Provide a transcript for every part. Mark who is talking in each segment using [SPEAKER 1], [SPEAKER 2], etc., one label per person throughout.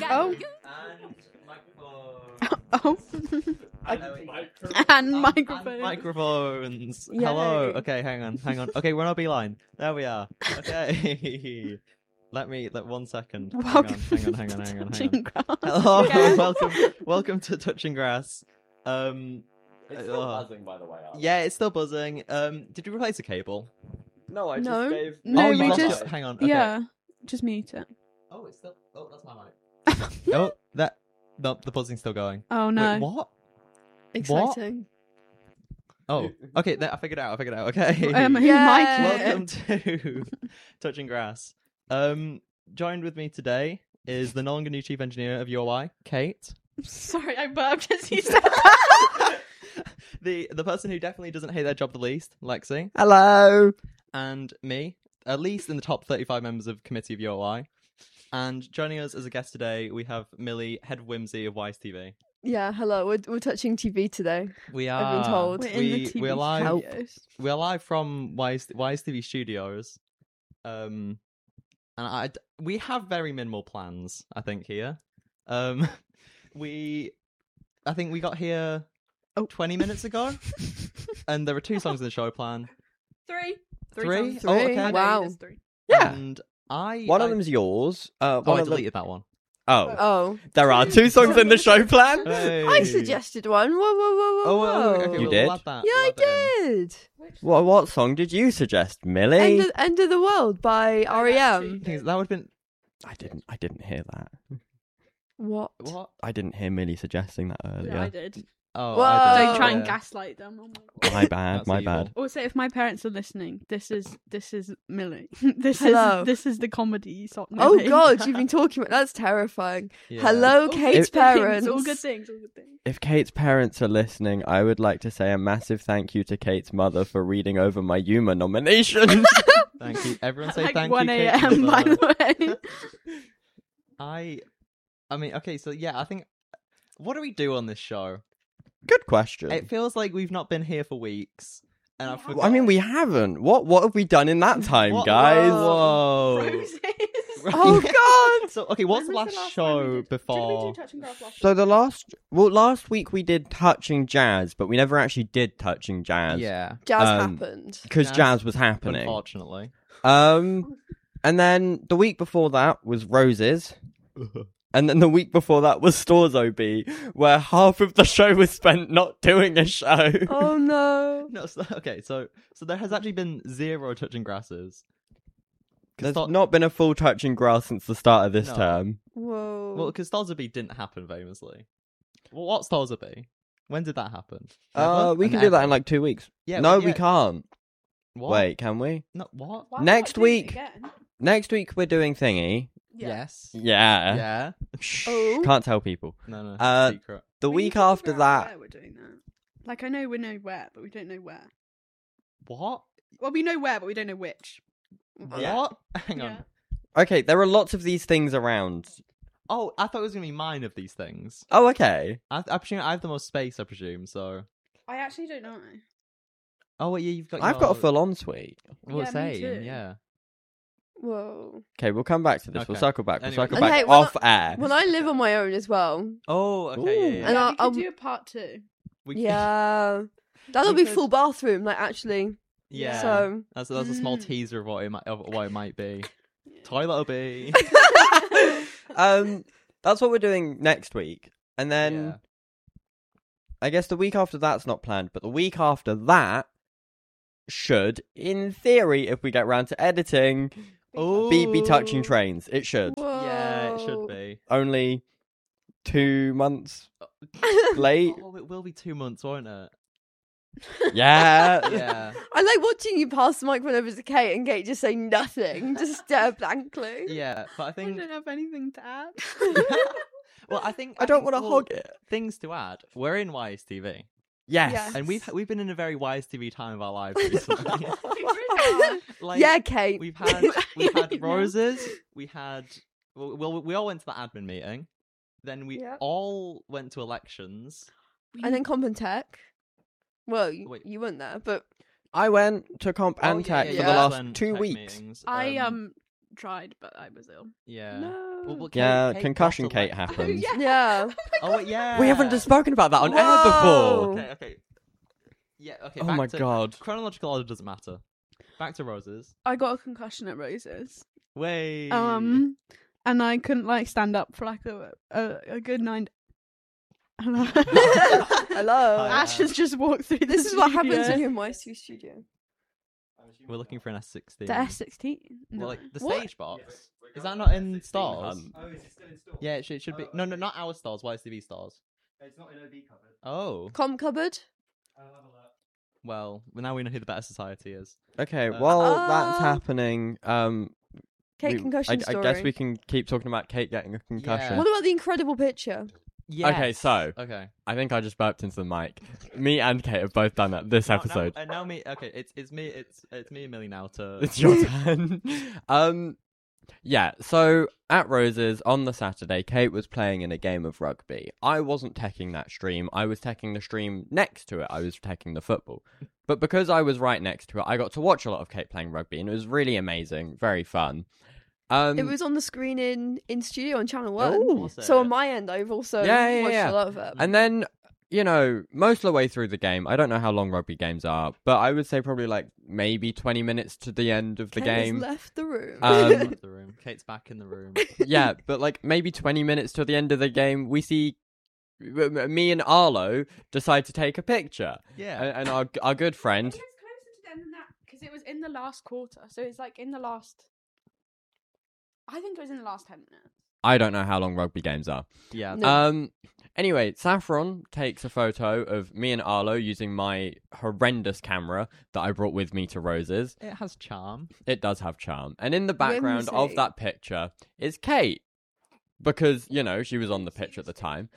[SPEAKER 1] Oh.
[SPEAKER 2] And microphone.
[SPEAKER 1] Oh. And microphones.
[SPEAKER 2] And microphones.
[SPEAKER 1] Yay.
[SPEAKER 2] Hello. Okay, hang on. Okay, we're on a beeline. There we are. Okay. Let 1 second.
[SPEAKER 1] Welcome
[SPEAKER 2] Hang on.
[SPEAKER 1] Touching Grass.
[SPEAKER 2] Hello.
[SPEAKER 1] Yeah.
[SPEAKER 2] Welcome to Touching Grass.
[SPEAKER 3] It's still buzzing, by the way.
[SPEAKER 2] Yeah, it's still buzzing. Did you replace the cable?
[SPEAKER 3] No, I
[SPEAKER 1] No.
[SPEAKER 3] just gave.
[SPEAKER 1] No,
[SPEAKER 2] you
[SPEAKER 1] we
[SPEAKER 2] lost
[SPEAKER 1] just-
[SPEAKER 2] it. Hang on. Okay.
[SPEAKER 1] Yeah. Just mute it.
[SPEAKER 2] Oh, it's still. Oh, that's my mic. No, the buzzing's still going.
[SPEAKER 1] Oh no.
[SPEAKER 2] Wait, what?
[SPEAKER 4] Exciting.
[SPEAKER 2] Oh, okay. I figured it out. Okay.
[SPEAKER 1] Whose
[SPEAKER 4] Yeah.
[SPEAKER 1] mic is it?
[SPEAKER 2] Welcome to Touching Grass. Joined with me today is the no longer new chief engineer of UOI, Kate.
[SPEAKER 1] Sorry, I burped as you said that.
[SPEAKER 2] The person who definitely doesn't hate their job the least, Lexi.
[SPEAKER 3] Hello.
[SPEAKER 2] And me, at least in the top 35 members of committee of UOI. And joining us as a guest today, we have Millie, head of whimsy of Wise TV.
[SPEAKER 4] Yeah, hello. We're touching TV today.
[SPEAKER 2] We are.
[SPEAKER 4] I've been told.
[SPEAKER 1] We're in the TV
[SPEAKER 2] we're live.
[SPEAKER 1] studios.
[SPEAKER 2] We're live from Wise TV Studios. And we have very minimal plans, I think, here. I think we got here 20 minutes ago, and there were 2 songs in the show plan.
[SPEAKER 1] Three.
[SPEAKER 2] Three?
[SPEAKER 1] songs.
[SPEAKER 2] Oh, okay.
[SPEAKER 1] I know
[SPEAKER 4] Wow.
[SPEAKER 1] there's 3.
[SPEAKER 3] Yeah.
[SPEAKER 2] And
[SPEAKER 3] One of them's yours.
[SPEAKER 2] I
[SPEAKER 3] One of them.
[SPEAKER 2] deleted that one.
[SPEAKER 3] Oh,
[SPEAKER 4] Oh,
[SPEAKER 3] there are 2 songs in the show plan.
[SPEAKER 2] Hey.
[SPEAKER 4] I suggested one. Whoa.
[SPEAKER 2] Oh, well, okay,
[SPEAKER 3] You
[SPEAKER 2] we'll
[SPEAKER 3] did?
[SPEAKER 2] add that.
[SPEAKER 4] Yeah,
[SPEAKER 2] We'll
[SPEAKER 4] I
[SPEAKER 2] add that in.
[SPEAKER 4] did.
[SPEAKER 3] What song did you suggest, Millie?
[SPEAKER 4] End of the World by REM.
[SPEAKER 2] Thing is, that would have been
[SPEAKER 3] I didn't hear that.
[SPEAKER 4] What?
[SPEAKER 2] what?
[SPEAKER 3] I didn't hear Millie suggesting that earlier.
[SPEAKER 1] Yeah, I did.
[SPEAKER 2] Oh,
[SPEAKER 4] Whoa.
[SPEAKER 2] I
[SPEAKER 1] Don't
[SPEAKER 2] did.
[SPEAKER 1] try and
[SPEAKER 2] Yeah.
[SPEAKER 1] gaslight them. Oh my God.
[SPEAKER 3] My bad.
[SPEAKER 2] That's
[SPEAKER 3] my
[SPEAKER 2] evil.
[SPEAKER 3] bad.
[SPEAKER 1] Also, if my parents are listening, this is Millie.
[SPEAKER 4] Hello.
[SPEAKER 1] This is the comedy song.
[SPEAKER 4] Oh God, you've been talking about that's terrifying.
[SPEAKER 2] Yeah.
[SPEAKER 4] Hello,
[SPEAKER 1] All
[SPEAKER 4] Kate's
[SPEAKER 1] good things,
[SPEAKER 4] parents.
[SPEAKER 1] All good things. All good things.
[SPEAKER 3] If Kate's parents are listening, I would like to say a massive thank you to Kate's mother for reading over my Yuma nomination.
[SPEAKER 2] Thank you. Everyone say
[SPEAKER 1] Like
[SPEAKER 2] thank
[SPEAKER 1] 1
[SPEAKER 2] you, Kate.
[SPEAKER 1] a.m. by the way.
[SPEAKER 2] I mean, okay, so yeah, I think. What do we do on this show?
[SPEAKER 3] Good question.
[SPEAKER 2] It feels like we've not been here for weeks, and I've forgotten.
[SPEAKER 3] I mean, we haven't. What have we done in that time,
[SPEAKER 2] What-
[SPEAKER 3] guys?
[SPEAKER 2] Whoa.
[SPEAKER 1] Roses.
[SPEAKER 4] Oh God.
[SPEAKER 2] So okay, what's the
[SPEAKER 1] When was
[SPEAKER 2] last
[SPEAKER 1] time we
[SPEAKER 2] show
[SPEAKER 1] did-
[SPEAKER 2] before?
[SPEAKER 1] Did we do Touching Grass last
[SPEAKER 3] So
[SPEAKER 1] week?
[SPEAKER 3] last week we did Touching Jazz, but we never actually did Touching Jazz.
[SPEAKER 2] Yeah,
[SPEAKER 4] Jazz
[SPEAKER 3] Um,
[SPEAKER 4] happened.
[SPEAKER 3] Because
[SPEAKER 2] Jazz,
[SPEAKER 3] jazz was happening.
[SPEAKER 2] unfortunately.
[SPEAKER 3] And then the week before that was Roses. And then the week before that was Stores OB, where half of the show was spent not doing a show.
[SPEAKER 4] Oh no.
[SPEAKER 2] No, okay, so there has actually been 0 touching grasses.
[SPEAKER 3] There's not been a full Touching Grass since the start of this
[SPEAKER 2] No.
[SPEAKER 3] term.
[SPEAKER 4] Whoa.
[SPEAKER 2] Well, because Stolzeby didn't happen famously. Well, what's Stolzeby? When did that happen?
[SPEAKER 3] We
[SPEAKER 2] Never?
[SPEAKER 3] can
[SPEAKER 2] And
[SPEAKER 3] do that
[SPEAKER 2] ever?
[SPEAKER 3] in like 2 weeks.
[SPEAKER 2] Yeah.
[SPEAKER 3] No,
[SPEAKER 2] well,
[SPEAKER 3] we
[SPEAKER 2] yeah.
[SPEAKER 3] can't.
[SPEAKER 2] What?
[SPEAKER 3] Wait, can we?
[SPEAKER 2] No, what?
[SPEAKER 1] Why
[SPEAKER 3] Next
[SPEAKER 1] not do it
[SPEAKER 3] week-
[SPEAKER 1] again?
[SPEAKER 3] Next week we're doing Thingy.
[SPEAKER 1] Yeah.
[SPEAKER 2] Yes.
[SPEAKER 3] Yeah.
[SPEAKER 2] Yeah.
[SPEAKER 3] Shh,
[SPEAKER 4] Oh.
[SPEAKER 3] can't tell people.
[SPEAKER 2] No.
[SPEAKER 3] Uh,
[SPEAKER 2] secret.
[SPEAKER 3] The
[SPEAKER 1] We need
[SPEAKER 3] week
[SPEAKER 1] to figure
[SPEAKER 3] after
[SPEAKER 1] out
[SPEAKER 3] that,
[SPEAKER 1] where we're doing that. Like, I know we know where, but we don't know where.
[SPEAKER 2] What?
[SPEAKER 1] Well, we know where, but we don't know which.
[SPEAKER 3] Yeah.
[SPEAKER 2] What? Hang on.
[SPEAKER 1] Yeah.
[SPEAKER 3] okay, there are lots of these things around.
[SPEAKER 2] Oh, I thought it was gonna be mine of these things.
[SPEAKER 3] Oh, okay.
[SPEAKER 2] I presume I have the most space. I presume so.
[SPEAKER 1] I actually don't know.
[SPEAKER 2] Oh wait, yeah, you've got.
[SPEAKER 3] I've got a full-on suite.
[SPEAKER 2] Well,
[SPEAKER 1] Yeah, me
[SPEAKER 2] same.
[SPEAKER 1] too.
[SPEAKER 2] Yeah.
[SPEAKER 4] Whoa.
[SPEAKER 3] Okay, we'll come back to this. We'll
[SPEAKER 2] Okay.
[SPEAKER 3] circle back. We'll
[SPEAKER 2] Anyway.
[SPEAKER 3] circle
[SPEAKER 4] Okay,
[SPEAKER 3] back
[SPEAKER 4] well,
[SPEAKER 3] off air.
[SPEAKER 4] Well, I live on my own as well.
[SPEAKER 2] Oh, okay.
[SPEAKER 3] Ooh.
[SPEAKER 2] Yeah, yeah,
[SPEAKER 4] And
[SPEAKER 2] yeah.
[SPEAKER 1] we
[SPEAKER 4] I'll-
[SPEAKER 1] could do a part 2.
[SPEAKER 2] We-
[SPEAKER 4] Yeah. That'll
[SPEAKER 2] We
[SPEAKER 4] be
[SPEAKER 2] could-
[SPEAKER 4] full bathroom, like actually.
[SPEAKER 2] Yeah.
[SPEAKER 4] So
[SPEAKER 2] That's a small teaser of what it might be. Toilet will be.
[SPEAKER 3] That's what we're doing next week. And then
[SPEAKER 2] Yeah.
[SPEAKER 3] I guess the week after that's not planned, but the week after that should, in theory, if we get round to editing, be touching
[SPEAKER 2] Ooh.
[SPEAKER 3] trains. It should.
[SPEAKER 2] Yeah, it should
[SPEAKER 4] Whoa.
[SPEAKER 2] be.
[SPEAKER 3] Only 2 months late.
[SPEAKER 2] Oh, it will be 2 months, won't it?
[SPEAKER 3] Yeah.
[SPEAKER 2] Yeah.
[SPEAKER 4] I like watching you pass the microphone over to Kate and Kate just say nothing, just stare blankly.
[SPEAKER 2] Yeah, but I
[SPEAKER 1] I
[SPEAKER 2] think.
[SPEAKER 1] don't have anything to add.
[SPEAKER 2] Well, I think.
[SPEAKER 3] I don't
[SPEAKER 2] think
[SPEAKER 3] want to
[SPEAKER 2] well,
[SPEAKER 3] hog it.
[SPEAKER 2] Things to add. We're in YSTV,
[SPEAKER 3] Yes.
[SPEAKER 4] Yeah.
[SPEAKER 2] and we've been in a very YSTV time of our lives recently. Like,
[SPEAKER 4] Yeah, Kate.
[SPEAKER 2] We've had
[SPEAKER 1] Yeah.
[SPEAKER 2] roses. We had. Well, we all went to the admin meeting. Then we
[SPEAKER 4] Yeah.
[SPEAKER 2] all went to elections.
[SPEAKER 4] And then Comp and Tech. Well,
[SPEAKER 2] Wait.
[SPEAKER 4] you weren't there, but
[SPEAKER 3] I went to Comp and
[SPEAKER 2] Oh, yeah,
[SPEAKER 3] Tech
[SPEAKER 2] yeah,
[SPEAKER 3] for the
[SPEAKER 2] yeah.
[SPEAKER 3] last
[SPEAKER 2] When
[SPEAKER 3] 2
[SPEAKER 2] tech
[SPEAKER 3] weeks.
[SPEAKER 2] meetings,
[SPEAKER 1] I tried, but I was ill.
[SPEAKER 2] Yeah.
[SPEAKER 4] No.
[SPEAKER 2] Well,
[SPEAKER 3] Yeah,
[SPEAKER 2] Kate
[SPEAKER 3] concussion
[SPEAKER 2] got
[SPEAKER 3] Kate
[SPEAKER 2] elect-
[SPEAKER 3] happened.
[SPEAKER 4] Yeah.
[SPEAKER 2] Oh wait, yeah.
[SPEAKER 3] We haven't just spoken about that on air
[SPEAKER 4] Whoa.
[SPEAKER 3] before.
[SPEAKER 2] Okay. Yeah. Okay.
[SPEAKER 3] Oh
[SPEAKER 2] back
[SPEAKER 3] my
[SPEAKER 2] to-
[SPEAKER 3] God.
[SPEAKER 2] Chronological order doesn't matter. Back to Roses.
[SPEAKER 1] I got a concussion at Roses.
[SPEAKER 2] Way.
[SPEAKER 1] And I couldn't like stand up for like a good 9. Hello.
[SPEAKER 4] Hello.
[SPEAKER 2] Hi.
[SPEAKER 1] Ash has just walked through.
[SPEAKER 4] This is what happens when you're in my studio.
[SPEAKER 2] We're looking for an S16.
[SPEAKER 1] The S16. No.
[SPEAKER 2] Well, like the
[SPEAKER 4] What?
[SPEAKER 2] stage box. Is that not in stores?
[SPEAKER 3] Hunt.
[SPEAKER 5] is it still in store?
[SPEAKER 2] Yeah, it should be. No, not our stores. YSTV stores.
[SPEAKER 5] It's not in OB cupboard.
[SPEAKER 2] Oh.
[SPEAKER 4] Comp cupboard.
[SPEAKER 5] I'll have a look.
[SPEAKER 2] Well, now we know who the Better Society is.
[SPEAKER 3] Okay, while that's
[SPEAKER 4] Ah.
[SPEAKER 3] happening,
[SPEAKER 4] Kate concussion
[SPEAKER 3] I
[SPEAKER 4] story.
[SPEAKER 3] guess we can keep talking about Kate getting a concussion.
[SPEAKER 2] Yeah.
[SPEAKER 4] What about the incredible picture?
[SPEAKER 2] Yes.
[SPEAKER 3] Okay, so-
[SPEAKER 2] Okay.
[SPEAKER 3] I think I just burped into the mic. Me and Kate have both done that this episode.
[SPEAKER 2] And now me. Okay, it's me. It's me and Millie now to.
[SPEAKER 3] It's your turn. Yeah, so at Roses on the Saturday, Kate was playing in a game of rugby. I wasn't teching that stream. I was teching the stream next to it. I was teching the football. But because I was right next to it, I got to watch a lot of Kate playing rugby, and it was really amazing, very fun.
[SPEAKER 4] It was on the screen in studio on Channel 1.
[SPEAKER 3] Ooh.
[SPEAKER 2] Was
[SPEAKER 4] So
[SPEAKER 2] it?
[SPEAKER 4] on my end, I've also
[SPEAKER 3] Yeah,
[SPEAKER 4] watched
[SPEAKER 3] yeah.
[SPEAKER 4] a lot of it.
[SPEAKER 3] And then, you know, most of the way through the game, I don't know how long rugby games are, but I would say probably like maybe 20 minutes to the end of the
[SPEAKER 4] Kate has
[SPEAKER 3] game.
[SPEAKER 4] left the room.
[SPEAKER 2] Left the room. Kate's back in the room.
[SPEAKER 3] Yeah, but like maybe 20 minutes to the end of the game, we see me and Arlo decide to take a picture.
[SPEAKER 2] Yeah.
[SPEAKER 3] And our good friend.
[SPEAKER 1] It's closer to the end than that because it was in the last quarter. So it's like in the last. I think it was in the last 10 minutes.
[SPEAKER 3] I don't know how long rugby games are.
[SPEAKER 2] Yeah.
[SPEAKER 4] No.
[SPEAKER 3] Anyway, Saffron takes a photo of me and Arlo using my horrendous camera that I brought with me to Roses.
[SPEAKER 2] It has charm.
[SPEAKER 3] It does have charm. And in the background of
[SPEAKER 4] Whimsy.
[SPEAKER 3] that picture is Kate. Because, you know, she was on the pitch at the time.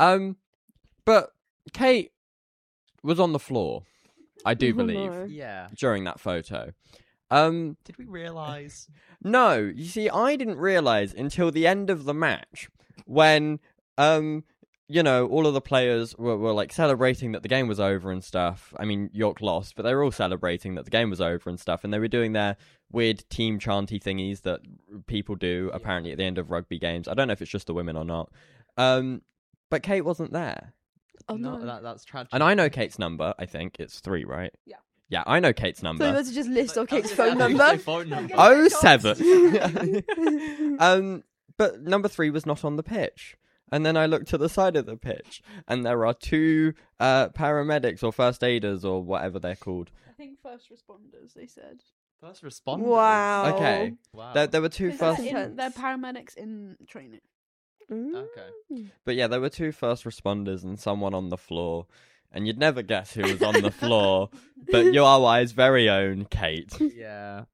[SPEAKER 3] But Kate was on the floor, I do
[SPEAKER 4] Oh,
[SPEAKER 3] believe,
[SPEAKER 4] no.
[SPEAKER 2] Yeah.
[SPEAKER 3] during that photo.
[SPEAKER 2] Did we realise?
[SPEAKER 3] No, you see, I didn't realise until the end of the match when, you know, all of the players were like celebrating that the game was over and stuff. I mean, York lost, but they were all celebrating that the game was over and stuff, and they were doing their weird team chanty thingies that people do apparently at the end of rugby games. I don't know if it's just the women or not. But Kate wasn't there.
[SPEAKER 4] Oh, no.
[SPEAKER 2] That's tragic.
[SPEAKER 3] And I know Kate's number. I think it's 3, right?
[SPEAKER 1] Yeah.
[SPEAKER 3] Yeah, I know Kate's
[SPEAKER 4] So
[SPEAKER 3] number.
[SPEAKER 4] let's just list off Kate's
[SPEAKER 2] I
[SPEAKER 4] phone
[SPEAKER 2] was gonna
[SPEAKER 4] number.
[SPEAKER 2] say phone number.
[SPEAKER 3] Oh, 7. But number 3 was not on the pitch. And then I looked to the side of the pitch, and there are 2 paramedics or first aiders or whatever they're called.
[SPEAKER 1] I think first responders, they said.
[SPEAKER 2] First responders.
[SPEAKER 4] Wow.
[SPEAKER 3] Okay,
[SPEAKER 2] Wow.
[SPEAKER 3] there were 2
[SPEAKER 4] That's
[SPEAKER 3] first.
[SPEAKER 4] intense.
[SPEAKER 1] They're paramedics in training.
[SPEAKER 4] Mm.
[SPEAKER 2] Okay.
[SPEAKER 3] But yeah, there were 2 first responders and someone on the floor, and you'd never guess who was on the floor. But your very own Kate.
[SPEAKER 2] Yeah.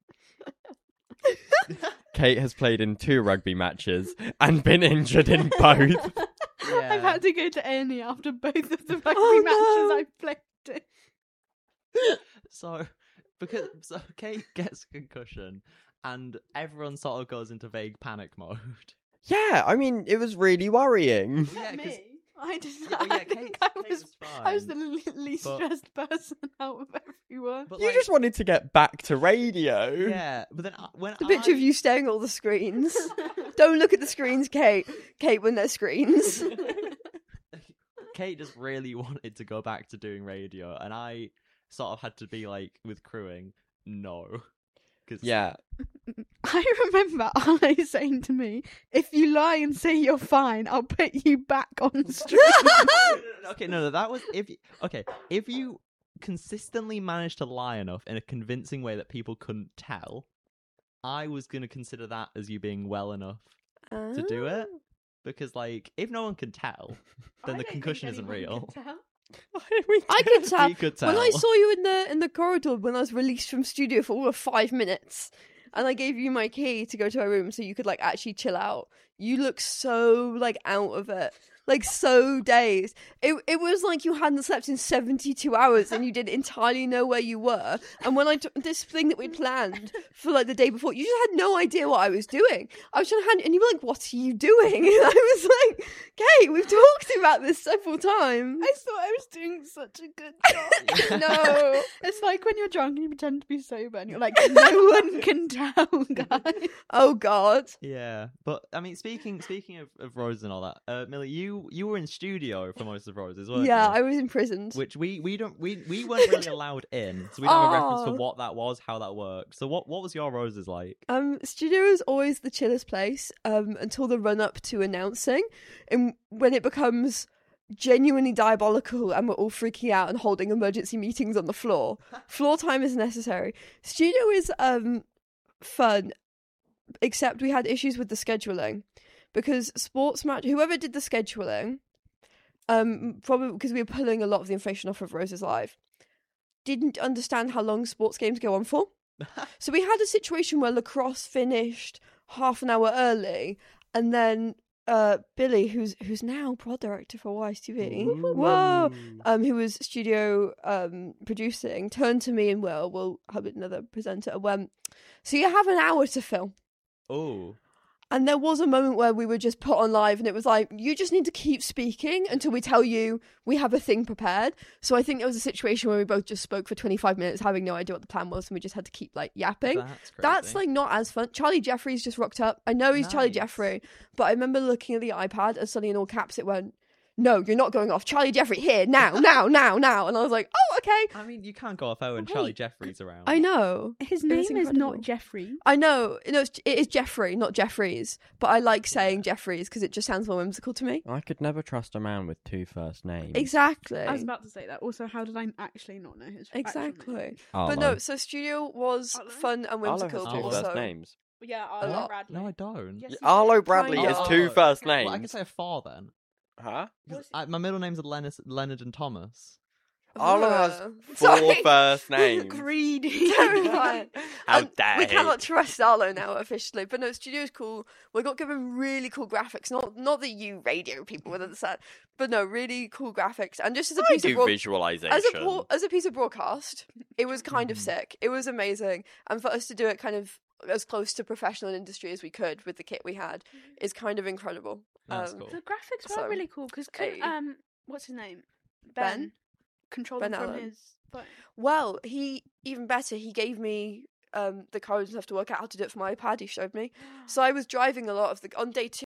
[SPEAKER 3] Kate has played in 2 rugby matches and been injured in both.
[SPEAKER 2] Yeah.
[SPEAKER 1] I've had to go to A&E after both of the rugby
[SPEAKER 4] Oh, no.
[SPEAKER 1] matches I've played in.
[SPEAKER 2] So Kate gets a concussion, and everyone sort of goes into vague panic mode.
[SPEAKER 3] Yeah, I mean, it was really worrying.
[SPEAKER 2] Yeah, 'cause-
[SPEAKER 1] Me? I didn't.
[SPEAKER 2] Yeah,
[SPEAKER 1] I
[SPEAKER 2] yeah,
[SPEAKER 1] think
[SPEAKER 2] Kate
[SPEAKER 1] I
[SPEAKER 2] was
[SPEAKER 1] was
[SPEAKER 2] fine.
[SPEAKER 1] the least
[SPEAKER 2] but-
[SPEAKER 1] stressed person out of everyone.
[SPEAKER 2] But
[SPEAKER 3] You
[SPEAKER 2] like,
[SPEAKER 3] just wanted to get back to radio.
[SPEAKER 2] yeah, but then when
[SPEAKER 4] The picture of you staring at all the screens. Don't look at the screens, Kate. Kate, when they're screens.
[SPEAKER 2] Kate just really wanted to go back to doing radio, and I sort of had to be like with crewing, no, because
[SPEAKER 3] Yeah.
[SPEAKER 1] I remember Ali saying to me, "If you lie and say you're fine, I'll put you back on stream."
[SPEAKER 2] Okay, no, that was if you consistently managed to lie enough in a convincing way that people couldn't tell, I was going to consider that as you being well enough to do it. Because, like, if no one can tell, then the concussion isn't real.
[SPEAKER 4] I could tell.
[SPEAKER 2] You could
[SPEAKER 4] When I
[SPEAKER 2] tell.
[SPEAKER 4] saw you in the corridor when I was released from studio for all of 5 minutes, and I gave you my key to go to my room so you could like actually chill out. You look so like out of it. like so dazed. It was like you hadn't slept in 72 hours and you didn't entirely know where you were. And when I took this thing that we'd planned for like the day before, you just had no idea what I was doing. I was trying to hand, and you were like, "What are you doing?" And I was like, "Kate, we've talked about this several times."
[SPEAKER 1] I thought I was doing such a good job.
[SPEAKER 4] No.
[SPEAKER 1] It's like when you're drunk and you pretend to be sober and you're like, no one can tell, guys.
[SPEAKER 4] Oh God.
[SPEAKER 2] Yeah, but I mean, speaking of Roses and all that, Millie, you were in studio for most of Roses, weren't
[SPEAKER 4] Yeah,
[SPEAKER 2] you?
[SPEAKER 4] I was imprisoned.
[SPEAKER 2] Which we weren't really allowed in, so we don't have a reference to what that was, how that worked. So what was your Roses like?
[SPEAKER 4] Studio is always the chillest place until the run up to announcing, and when it becomes genuinely diabolical and we're all freaking out and holding emergency meetings on the floor. Floor time is necessary. Studio is fun, except we had issues with the scheduling because sports match, whoever did the scheduling, probably because we were pulling a lot of the information off of Roses Live, didn't understand how long sports games go on for. So we had a situation where lacrosse finished half an hour early, and then Billy, who's now prod director for YSTV, whoa, who was studio producing, turned to me and we'll have another presenter and went, "So you have an hour to film."
[SPEAKER 2] Oh.
[SPEAKER 4] And there was a moment where we were just put on live and it was like, you just need to keep speaking until we tell you we have a thing prepared. So I think there was a situation where we both just spoke for 25 minutes having no idea what the plan was and we just had to keep like yapping. That's like not as fun. Charlie Jeffries just rocked up. I know he's Charlie
[SPEAKER 2] Nice.
[SPEAKER 4] Jeffrey, but I remember looking at the iPad and suddenly in all caps it went, "No, you're not going off. Charlie Jeffrey here, now. And I was like, oh, okay.
[SPEAKER 2] I mean, you can't go off when
[SPEAKER 1] Wait.
[SPEAKER 2] Charlie Jeffries around.
[SPEAKER 4] I know.
[SPEAKER 1] His
[SPEAKER 4] It
[SPEAKER 1] name
[SPEAKER 4] was
[SPEAKER 1] is
[SPEAKER 4] incredible.
[SPEAKER 1] not Jeffrey.
[SPEAKER 4] I know. No, it is Jeffrey, not Jeffries. But I like saying Jeffries because it just sounds more whimsical to me.
[SPEAKER 3] I could never trust a man with two first names.
[SPEAKER 4] Exactly.
[SPEAKER 1] I was about to say that. Also, how did I actually not know his actual name?
[SPEAKER 4] Exactly.
[SPEAKER 3] Arlo.
[SPEAKER 4] But no, so Studio was
[SPEAKER 1] Arlo?
[SPEAKER 4] fun and
[SPEAKER 3] Arlo
[SPEAKER 4] whimsical,
[SPEAKER 3] has
[SPEAKER 4] but
[SPEAKER 3] two
[SPEAKER 4] also
[SPEAKER 3] first names.
[SPEAKER 1] Yeah,
[SPEAKER 4] A
[SPEAKER 1] Arlo
[SPEAKER 4] lot.
[SPEAKER 1] Bradley.
[SPEAKER 2] No, I don't.
[SPEAKER 1] Yes, you
[SPEAKER 3] Arlo
[SPEAKER 1] do.
[SPEAKER 3] Bradley
[SPEAKER 4] Kind
[SPEAKER 3] is
[SPEAKER 4] of.
[SPEAKER 3] two first
[SPEAKER 2] Well, I can
[SPEAKER 3] names.
[SPEAKER 2] say a four then.
[SPEAKER 3] Huh?
[SPEAKER 2] 'Cause my middle names are Leonard and Thomas.
[SPEAKER 3] Arlo has four
[SPEAKER 4] Sorry.
[SPEAKER 3] first names.
[SPEAKER 1] Greedy.
[SPEAKER 4] Terrifying.
[SPEAKER 3] How
[SPEAKER 4] And
[SPEAKER 3] dare
[SPEAKER 4] we
[SPEAKER 3] he.
[SPEAKER 4] cannot trust Arlo now officially. But no, Studio is cool. We got given really cool graphics. Not that you radio people would understand, but no, really cool graphics. And just as a
[SPEAKER 3] I
[SPEAKER 4] piece
[SPEAKER 3] do
[SPEAKER 4] of broad-
[SPEAKER 3] visualization.
[SPEAKER 4] as a piece of broadcast, it was kind of sick. It was amazing, and for us to do it kind of as close to professional industry as we could with the kit we had is kind of incredible.
[SPEAKER 2] That's cool.
[SPEAKER 1] The graphics were
[SPEAKER 4] So,
[SPEAKER 1] really cool because
[SPEAKER 4] hey.
[SPEAKER 1] what's his name?
[SPEAKER 4] Ben?
[SPEAKER 1] Control
[SPEAKER 4] Ben
[SPEAKER 1] them from
[SPEAKER 4] Allen.
[SPEAKER 1] his phone.
[SPEAKER 4] Well, he even better. He gave me the codes and stuff to work out how to do it for my iPad. He showed me. So I was driving a lot of on day 2.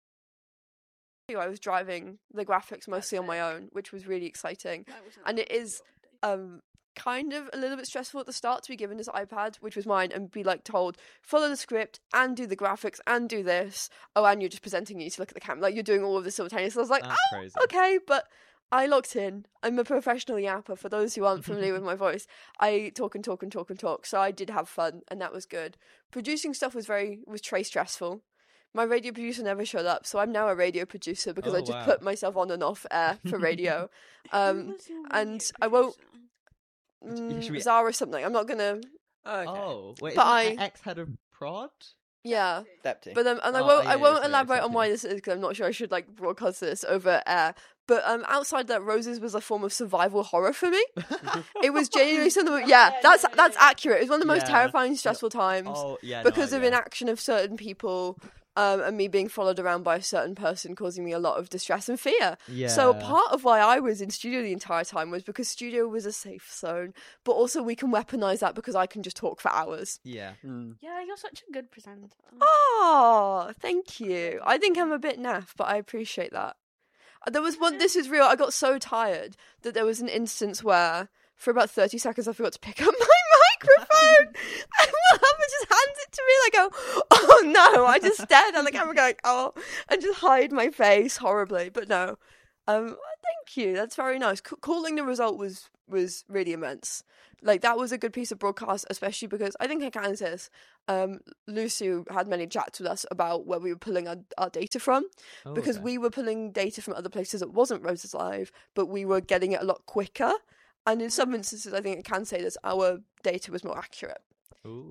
[SPEAKER 4] I was driving the graphics mostly on my own, which was really exciting. And it is kind of a little bit stressful at the start to be given this iPad, which was mine, and be like told follow the script and do the graphics and do this. Oh, and you're just presenting. You need to look at the camera, like you're doing all of this simultaneously. I was like,
[SPEAKER 2] That's crazy.
[SPEAKER 4] okay, but I locked in. I'm a professional yapper. For those who aren't familiar with my voice, I talk and talk and talk and talk. So I did have fun, and that was good. Producing stuff was very stressful. My radio producer never showed up, so I'm now a radio producer because I
[SPEAKER 2] Oh,
[SPEAKER 4] just
[SPEAKER 2] wow.
[SPEAKER 4] put myself on and off air for radio. and I won't.
[SPEAKER 2] Should we-
[SPEAKER 4] Zara something. I'm not gonna.
[SPEAKER 2] Oh, wait,
[SPEAKER 4] But
[SPEAKER 2] isn't that ex-head of prod?
[SPEAKER 4] Yeah,
[SPEAKER 3] Depty.
[SPEAKER 4] but and I
[SPEAKER 2] Oh,
[SPEAKER 4] won't.
[SPEAKER 2] yeah,
[SPEAKER 4] I won't
[SPEAKER 2] yeah,
[SPEAKER 4] elaborate on
[SPEAKER 2] exactly.
[SPEAKER 4] why this is because I'm not sure I should like broadcast this over air. But outside that, Roses was a form of survival horror for me. It was genuinely something. Yeah, that's accurate. It was one of the most
[SPEAKER 2] Yeah.
[SPEAKER 4] terrifying, stressful times
[SPEAKER 2] Oh, yeah.
[SPEAKER 4] because
[SPEAKER 2] no,
[SPEAKER 4] of
[SPEAKER 2] yeah.
[SPEAKER 4] inaction of certain people. And me being followed around by a certain person causing me a lot of distress and fear.
[SPEAKER 2] Yeah.
[SPEAKER 4] So part of why I was in studio the entire time was because studio was a safe zone, but also we can weaponize that because I can just talk for hours.
[SPEAKER 2] Yeah.
[SPEAKER 1] Yeah, you're such a good presenter.
[SPEAKER 4] Oh, thank you. I think I'm a bit naff, but I appreciate that. There was one, this is real, I got so tired that there was an instance where for about 30 seconds I forgot to pick up my microphone. And Muhammad just hands it to me and I go, oh no. I just stared at the camera going, oh, and just hide my face horribly. But no, thank you. That's very nice. Calling the result was really immense. Like that was a good piece of broadcast, especially because I think in Kansas, Lucy had many chats with us about where we were pulling our data from.
[SPEAKER 2] Oh,
[SPEAKER 4] Because
[SPEAKER 2] okay.
[SPEAKER 4] we were pulling data from other places that wasn't Roses Live, but we were getting it a lot quicker. And in some instances, I think I can say that our data was more accurate.
[SPEAKER 2] Ooh.
[SPEAKER 4] That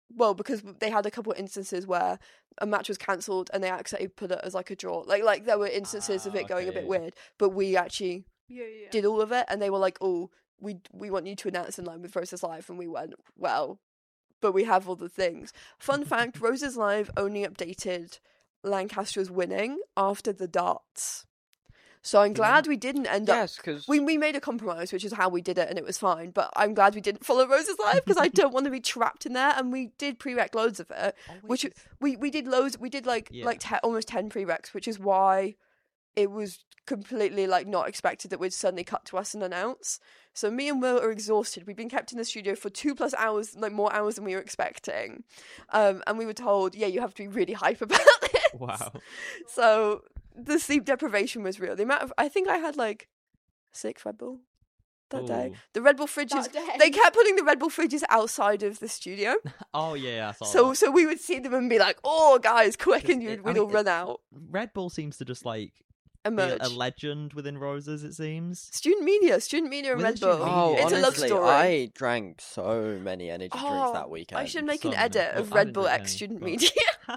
[SPEAKER 4] well, because they had a couple of instances where a match was cancelled and they accidentally put it as like a draw. Like there were instances of it going a
[SPEAKER 2] okay,
[SPEAKER 4] bit
[SPEAKER 2] yeah.
[SPEAKER 4] weird, but we actually
[SPEAKER 1] Yeah.
[SPEAKER 4] did all of it, and they were like, "Oh, we want you to announce in line with Roses Live," and we went, "Well, but we have all the things." Fun fact: Roses Live only updated Lancaster's winning after the darts, so I'm glad we didn't end up.
[SPEAKER 3] Yes, because
[SPEAKER 4] We made a compromise, which is how we did it, and it was fine. But I'm glad we didn't follow Roses Live because I don't want to be trapped in there. And we did prereq loads of it, which we did loads. We did like
[SPEAKER 2] Yeah.
[SPEAKER 4] almost 10 prereqs, which is why it was completely like not expected that we'd suddenly cut to us and announce. So me and Will are exhausted. We've been kept in the studio for 2+ hours, like more hours than we were expecting, and we were told, "Yeah, you have to be really hype about it."
[SPEAKER 2] Wow.
[SPEAKER 4] So the sleep deprivation was real. The amount of, I think I had like 6 Red Bull that day.
[SPEAKER 2] Ooh.
[SPEAKER 4] The Red Bull fridges,
[SPEAKER 1] That day.
[SPEAKER 4] they kept putting the Red Bull fridges outside of the studio.
[SPEAKER 2] Oh yeah, I saw that.
[SPEAKER 4] So we would see them and be like, "Oh, guys, quick," and
[SPEAKER 2] Just-
[SPEAKER 4] we'd all run out.
[SPEAKER 2] Red Bull seems to just like be
[SPEAKER 4] Emerge.
[SPEAKER 2] a legend within Roses. It seems.
[SPEAKER 4] Student media and
[SPEAKER 2] With
[SPEAKER 4] Red
[SPEAKER 2] the student
[SPEAKER 4] Bull.
[SPEAKER 2] media.
[SPEAKER 3] oh,
[SPEAKER 4] It's
[SPEAKER 3] honestly,
[SPEAKER 4] a love story.
[SPEAKER 3] I drank so many energy drinks
[SPEAKER 4] Oh,
[SPEAKER 3] that weekend.
[SPEAKER 4] I should make an
[SPEAKER 2] Some,
[SPEAKER 4] edit
[SPEAKER 2] well,
[SPEAKER 4] of
[SPEAKER 2] I
[SPEAKER 4] Red
[SPEAKER 2] didn't
[SPEAKER 4] Bull
[SPEAKER 2] drink
[SPEAKER 4] X
[SPEAKER 2] any,
[SPEAKER 4] Student
[SPEAKER 2] but-
[SPEAKER 4] Media.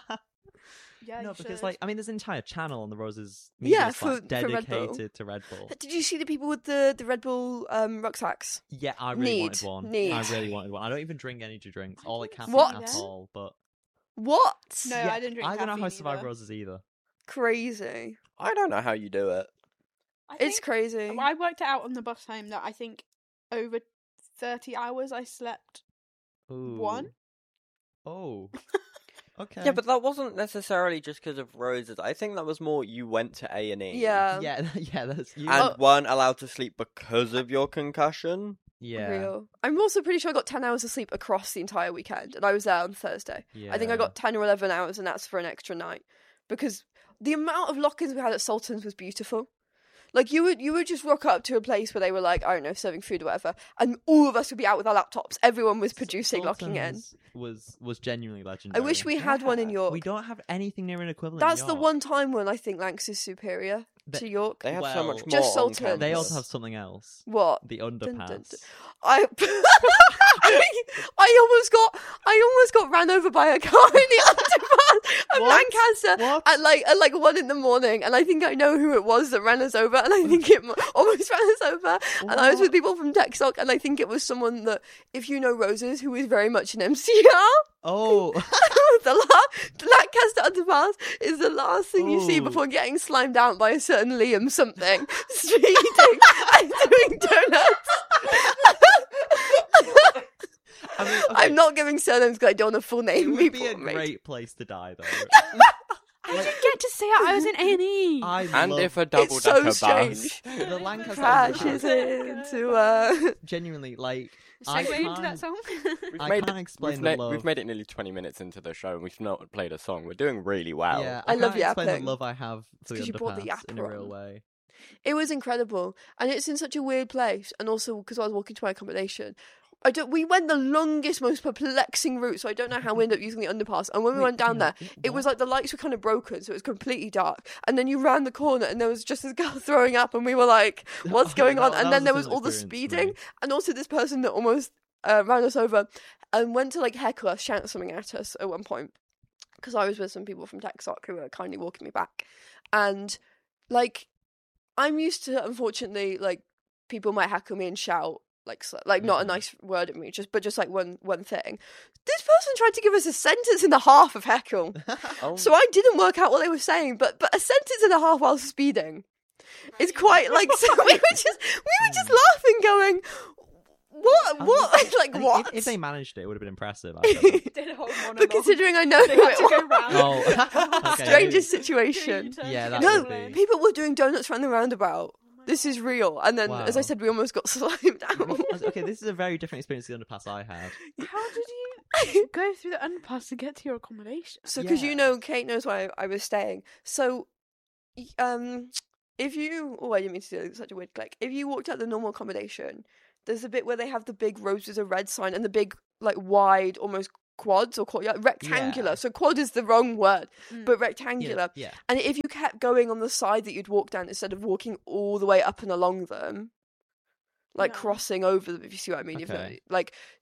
[SPEAKER 1] Yeah,
[SPEAKER 2] No,
[SPEAKER 1] you
[SPEAKER 2] because
[SPEAKER 1] should.
[SPEAKER 2] like I mean, there's an entire channel on the Roses.
[SPEAKER 4] Yeah,
[SPEAKER 2] media site
[SPEAKER 4] for Red Bull.
[SPEAKER 2] dedicated to Red Bull.
[SPEAKER 4] Did you see the people with the Red Bull rucksacks?
[SPEAKER 2] Yeah, I really wanted
[SPEAKER 4] Need.
[SPEAKER 2] one.
[SPEAKER 4] Need.
[SPEAKER 2] I really wanted one. I don't even drink energy drinks. All like caffeine
[SPEAKER 4] What?
[SPEAKER 2] at all. But
[SPEAKER 4] What?
[SPEAKER 1] No,
[SPEAKER 2] yeah,
[SPEAKER 1] I didn't drink
[SPEAKER 2] I don't know how to
[SPEAKER 1] caffeine
[SPEAKER 2] survive
[SPEAKER 1] either.
[SPEAKER 2] Roses either.
[SPEAKER 4] Crazy.
[SPEAKER 3] I don't know how you do it.
[SPEAKER 1] I
[SPEAKER 4] It's
[SPEAKER 1] think-
[SPEAKER 4] crazy.
[SPEAKER 1] I worked it out on the bus home that I think over 30 hours I slept.
[SPEAKER 2] Ooh.
[SPEAKER 1] One?
[SPEAKER 2] Oh. Okay.
[SPEAKER 3] Yeah, but that wasn't necessarily just because of Roses. I think that was more you went to A&E.
[SPEAKER 4] Yeah.
[SPEAKER 2] yeah, yeah. That's you.
[SPEAKER 3] And weren't allowed to sleep because of your concussion.
[SPEAKER 2] yeah.
[SPEAKER 4] Real. I'm also pretty sure I got 10 hours of sleep across the entire weekend, and I was there on Thursday. I think I
[SPEAKER 2] Yeah.
[SPEAKER 4] got 10 or 11 hours, and that's for an extra night. Because the amount of lock-ins we had at Sultan's was beautiful. Like, you would just rock up to a place where they were, like, I don't know, serving food or whatever, and all of us would be out with our laptops. Everyone was producing, locking in.
[SPEAKER 2] Sultan's was genuinely
[SPEAKER 4] I
[SPEAKER 2] legendary.
[SPEAKER 4] wish we had one in
[SPEAKER 3] Yeah.
[SPEAKER 4] York.
[SPEAKER 2] We don't have anything near an equivalent.
[SPEAKER 4] That's
[SPEAKER 2] in
[SPEAKER 4] the
[SPEAKER 2] York.
[SPEAKER 4] one time when I think Lancs is superior
[SPEAKER 2] They-
[SPEAKER 4] to York.
[SPEAKER 3] They have so
[SPEAKER 2] Well,
[SPEAKER 3] much more
[SPEAKER 4] Just
[SPEAKER 3] on
[SPEAKER 4] Sultan.
[SPEAKER 2] They
[SPEAKER 3] campus.
[SPEAKER 2] also have something else.
[SPEAKER 4] What?
[SPEAKER 2] The
[SPEAKER 4] dun,
[SPEAKER 2] underpass.
[SPEAKER 4] dun. I I almost got ran over by a car in the underpass of
[SPEAKER 2] What?
[SPEAKER 4] Lancaster
[SPEAKER 2] What?
[SPEAKER 4] at like 1 a.m, and I think I know who it was that ran us over, and I think it almost ran us over. And I was with people from TechSoc, and I think it was someone that, if you know Roses, who is very much an MCR.
[SPEAKER 2] Oh.
[SPEAKER 4] The Lancaster underpass is the last thing you see
[SPEAKER 2] Ooh.
[SPEAKER 4] before getting slimed out by a certain Liam something speeding and doing donuts.
[SPEAKER 2] I mean, okay,
[SPEAKER 4] I'm not giving surnames because I don't want to full
[SPEAKER 2] It
[SPEAKER 4] name
[SPEAKER 2] would
[SPEAKER 4] people.
[SPEAKER 2] be a
[SPEAKER 4] mate.
[SPEAKER 2] great place to die, though.
[SPEAKER 1] I didn't get to say it. I was in A&E.
[SPEAKER 2] I
[SPEAKER 3] And
[SPEAKER 2] love
[SPEAKER 3] if a double
[SPEAKER 4] It's so
[SPEAKER 3] decker bus.
[SPEAKER 4] strange.
[SPEAKER 2] the Lancaster
[SPEAKER 4] Crashes
[SPEAKER 2] underpass.
[SPEAKER 4] into
[SPEAKER 2] Genuinely, like I
[SPEAKER 1] Segue into that
[SPEAKER 2] can't,
[SPEAKER 1] song.
[SPEAKER 2] I can't explain the love.
[SPEAKER 3] We've made it nearly 20 minutes into the show and we've not played a song. We're doing really well.
[SPEAKER 2] Yeah,
[SPEAKER 4] I love
[SPEAKER 2] can't explain
[SPEAKER 4] yapping.
[SPEAKER 2] the love I have for the
[SPEAKER 4] 'cause you brought the
[SPEAKER 2] underpass in a
[SPEAKER 4] yapper
[SPEAKER 2] real
[SPEAKER 4] on.
[SPEAKER 2] way.
[SPEAKER 4] It was incredible, and it's in such a weird place. And also because I was walking to my accommodation, we went the longest, most perplexing route. So I don't know how we ended up using the underpass. And when we
[SPEAKER 2] Wait,
[SPEAKER 4] went down there, it was
[SPEAKER 2] what?
[SPEAKER 4] like the lights were kind of broken, so it was completely dark. And then you ran the corner, and there was just this girl throwing up, and we were like, "What's going on?"
[SPEAKER 2] That
[SPEAKER 4] And then
[SPEAKER 2] was a
[SPEAKER 4] there was
[SPEAKER 2] similar
[SPEAKER 4] all the
[SPEAKER 2] experience for
[SPEAKER 4] speeding,
[SPEAKER 2] me.
[SPEAKER 4] and also this person that almost ran us over and went to like heckle us, shout something at us at one point. Because I was with some people from TechSoc who were kindly walking me back, and like I'm used to, unfortunately, like people might heckle me and shout like not a
[SPEAKER 2] Mhm.
[SPEAKER 4] nice word at me, just like one thing. This person tried to give us a sentence and a half of heckle,
[SPEAKER 3] Oh,
[SPEAKER 4] so I didn't work out what they were saying, but a sentence and a half while speeding is quite like so we were just laughing, going, what like
[SPEAKER 2] I think
[SPEAKER 4] what?
[SPEAKER 2] If they managed it, it would have been impressive. I think.
[SPEAKER 1] Did a whole monologue.
[SPEAKER 4] But considering I know
[SPEAKER 1] They
[SPEAKER 4] who
[SPEAKER 1] had
[SPEAKER 4] it
[SPEAKER 1] to go
[SPEAKER 4] was,
[SPEAKER 1] round.
[SPEAKER 2] Oh, okay.
[SPEAKER 4] strangest situation.
[SPEAKER 2] Yeah, that
[SPEAKER 4] No,
[SPEAKER 2] would be.
[SPEAKER 4] people were doing donuts around the roundabout. This is real. And then, as I
[SPEAKER 2] Wow.
[SPEAKER 4] said, we almost got slimed out.
[SPEAKER 2] Okay, this is a very different experience to the underpass I had.
[SPEAKER 1] How did you go through the underpass to get to your accommodation?
[SPEAKER 4] So, because
[SPEAKER 2] Yeah.
[SPEAKER 4] you know, Kate knows where I was staying. So, if you, I didn't mean to do such a weird click. If you walked out the normal accommodation, there's a bit where they have the big roses of red sign and the big, like, wide, almost quads or rectangular.
[SPEAKER 2] Yeah.
[SPEAKER 4] So quad is the wrong word,
[SPEAKER 1] Mm.
[SPEAKER 4] but rectangular.
[SPEAKER 2] Yeah.
[SPEAKER 4] And if you kept going on the side that you'd walk down instead of walking all the way up and along them, like
[SPEAKER 1] No.
[SPEAKER 4] crossing over them, if you see what I mean.
[SPEAKER 2] Okay.
[SPEAKER 4] Like,